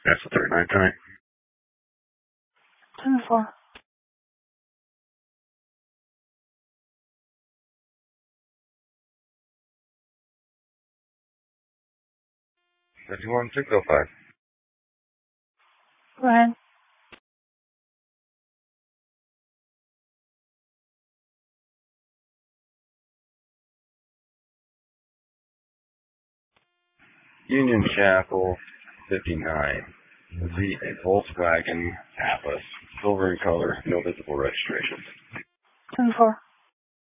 That's the 39 time. 10-4. That's 605. Go ahead. Union Chapel, 59. Volkswagen Atlas, silver in color, no visible registration. 10-4.